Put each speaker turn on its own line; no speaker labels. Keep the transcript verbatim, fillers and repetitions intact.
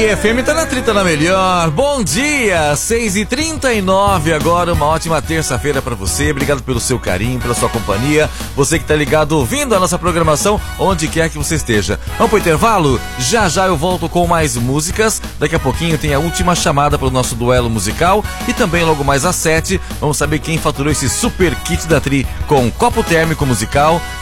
F M tá na trinta na melhor. Bom dia, seis e trinta e nove agora, uma ótima terça-feira pra você. Obrigado pelo seu carinho, pela sua companhia. Você que tá ligado ouvindo a nossa programação, onde quer que você esteja. Vamos pro intervalo? Já já eu volto com mais músicas. Daqui a pouquinho tem a última chamada para o nosso duelo musical. E também logo mais às sete, vamos saber quem faturou esse super kit da Tri com copo térmico musical,